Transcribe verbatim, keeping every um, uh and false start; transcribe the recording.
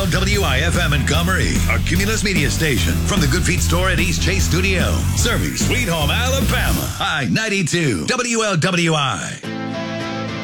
L W I F M Montgomery, a Cumulus media station from the Good Feet store at East Chase Studio. Serving Sweet Home, Alabama. I ninety-two W L W I.